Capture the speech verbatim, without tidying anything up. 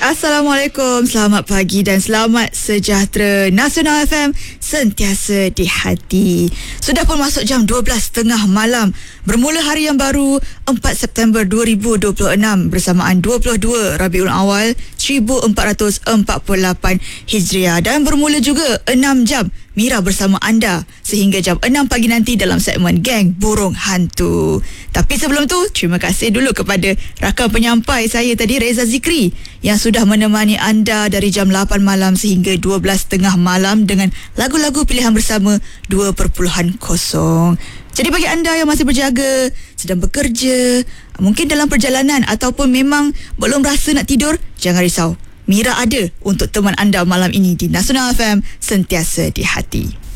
Assalamualaikum, selamat pagi dan selamat sejahtera. Nasional F M, sentiasa di hati. Sudah pun masuk jam dua belas tiga puluh malam. Bermula hari yang baru empat September dua ribu dua puluh enam bersamaan dua puluh dua Rabiul Awal seribu empat ratus empat puluh lapan Hijriah. Dan bermula juga enam jam Mira bersama anda sehingga jam enam pagi nanti dalam segmen Geng Burung Hantu. Tapi sebelum tu, terima kasih dulu kepada rakan penyampai saya tadi, Reza Zikri, yang sudah menemani anda dari jam lapan malam sehingga dua belas tiga puluh malam dengan lagu-lagu pilihan bersama dua perpuluhan kosong. Jadi bagi anda yang masih berjaga, sedang bekerja, mungkin dalam perjalanan ataupun memang belum rasa nak tidur, jangan risau. Mira ada untuk teman anda malam ini di Nasional F M, sentiasa di hati.